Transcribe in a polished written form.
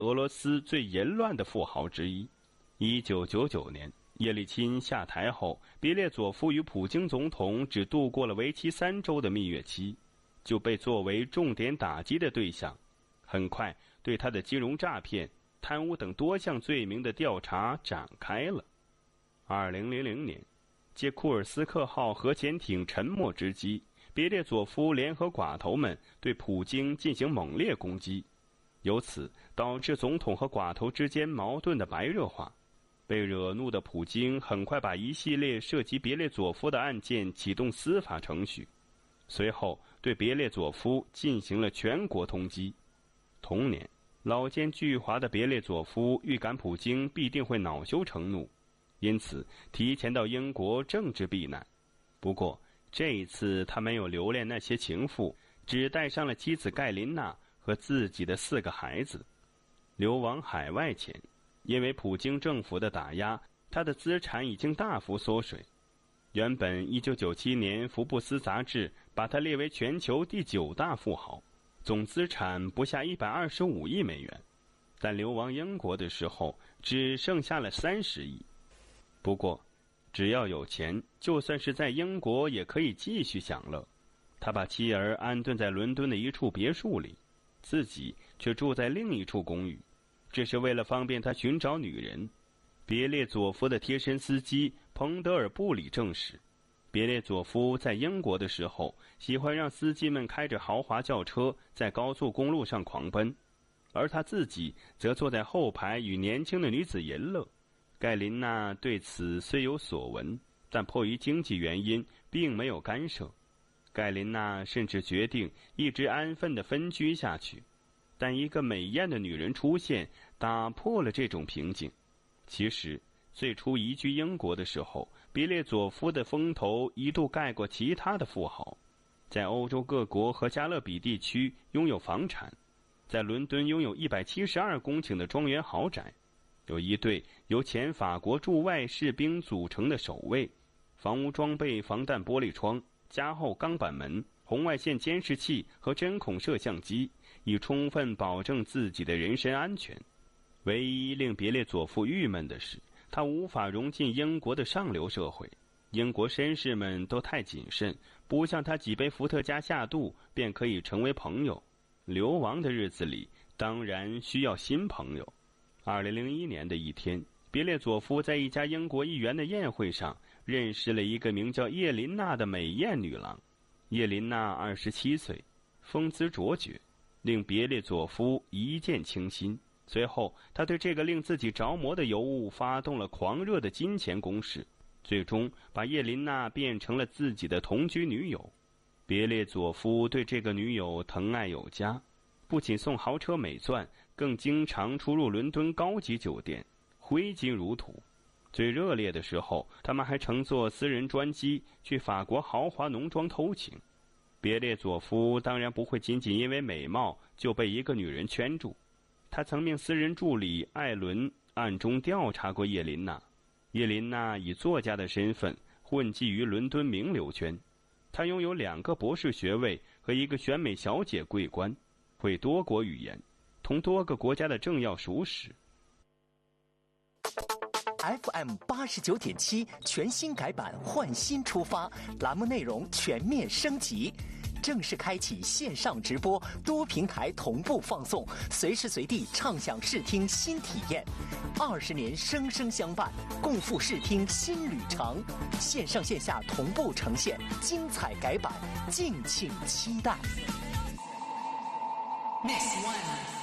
俄罗斯最淫乱的富豪之一。1999年，叶利钦下台后，别列佐夫与普京总统只度过了为期3周的蜜月期，就被作为重点打击的对象。很快，对他的金融诈骗、贪污等多项罪名的调查展开了。2000年，借库尔斯克号核潜艇沉没之机，别列佐夫联合寡头们对普京进行猛烈攻击，由此导致总统和寡头之间矛盾的白热化。被惹怒的普京很快把一系列涉及别列佐夫的案件启动司法程序，随后对别列佐夫进行了全国通缉。同年，老奸巨猾的别列佐夫预感普京必定会恼羞成怒，因此提前到英国政治避难。不过这一次他没有留恋那些情妇，只带上了妻子盖琳娜和自己的4个孩子。流亡海外前，因为普京政府的打压，他的资产已经大幅缩水。原本1997年福布斯杂志把他列为全球第9大富豪，总资产不下125亿美元，但流亡英国的时候只剩下了30亿。不过只要有钱，就算是在英国也可以继续享乐。他把妻儿安顿在伦敦的一处别墅里，自己却住在另一处公寓，这是为了方便他寻找女人。别列佐夫的贴身司机彭德尔布里证实，别列佐夫在英国的时候喜欢让司机们开着豪华轿车在高速公路上狂奔，而他自己则坐在后排与年轻的女子淫乐。盖琳娜对此虽有所闻，但迫于经济原因并没有干涉。盖琳娜甚至决定一直安分地分居下去，但一个美艳的女人出现，打破了这种平静。其实最初移居英国的时候，别列佐夫的风头一度盖过其他的富豪，在欧洲各国和加勒比地区拥有房产，在伦敦拥有172公顷的庄园豪宅，有一队由前法国驻外士兵组成的守卫，房屋装备防弹玻璃窗、加厚钢板门、红外线监视器和针孔摄像机，以充分保证自己的人身安全。唯一令别列佐夫郁闷的是，他无法融进英国的上流社会。英国绅士们都太谨慎，不像他几杯伏特加下肚便可以成为朋友。流亡的日子里，当然需要新朋友。2001年的一天，别列佐夫在一家英国议员的宴会上认识了一个名叫叶琳娜的美艳女郎。叶琳娜27岁，风姿卓绝，令别列佐夫一见倾心。随后他对这个令自己着魔的尤物发动了狂热的金钱攻势，最终把叶琳娜变成了自己的同居女友。别列佐夫对这个女友疼爱有加，不仅送豪车美钻，更经常出入伦敦高级酒店，挥金如土。最热烈的时候，他们还乘坐私人专机去法国豪华农庄偷情。别列佐夫当然不会仅仅因为美貌就被一个女人圈住，他曾命私人助理艾伦暗中调查过叶琳娜。叶琳娜以作家的身份混迹于伦敦名流圈，她拥有2个博士学位和一个选美小姐桂冠，会多国语言，同多个国家的政要熟识。 FM 89.7全新改版，换新出发，栏目内容全面升级，正式开启线上直播，多平台同步放送，随时随地畅享视听新体验。20年生生相伴，共赴视听新旅程，线上线下同步呈现，精彩改版，敬请期待。Next one。